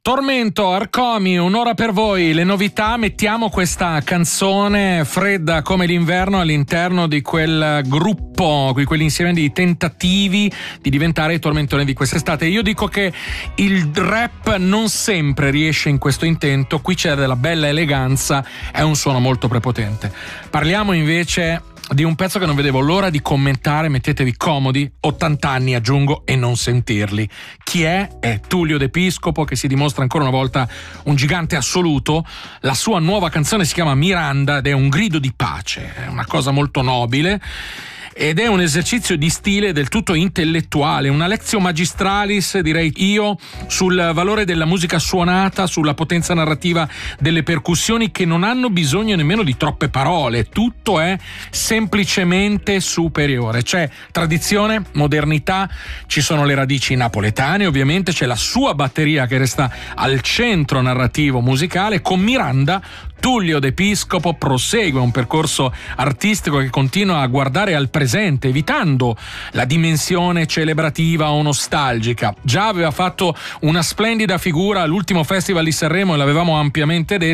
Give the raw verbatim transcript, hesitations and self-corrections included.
Tormento, Arcomi, un'ora per voi, le novità. Mettiamo questa canzone fredda come l'inverno all'interno di quel gruppo, di quell'insieme di tentativi di diventare i tormentoni di quest'estate. Io dico che il rap non sempre riesce in questo intento, qui c'è della bella eleganza, è un suono molto prepotente. Parliamo invece di un pezzo che non vedevo l'ora di commentare, mettetevi comodi, ottanta anni aggiungo e non sentirli. Chi è? È Tullio D'Episcopo, che si dimostra ancora una volta un gigante assoluto. La sua nuova canzone si chiama Miranda ed è un grido di pace, è una cosa molto nobile. Ed è un esercizio di stile del tutto intellettuale, una lectio magistralis, direi io, sul valore della musica suonata, sulla potenza narrativa delle percussioni che non hanno bisogno nemmeno di troppe parole, tutto è semplicemente superiore. C'è tradizione, modernità, ci sono le radici napoletane, ovviamente c'è la sua batteria che resta al centro narrativo musicale. Con Miranda Tullio D'Episcopo prosegue un percorso artistico che continua a guardare al presente, evitando la dimensione celebrativa o nostalgica. Già aveva fatto una splendida figura all'ultimo Festival di Sanremo e l'avevamo ampiamente detto.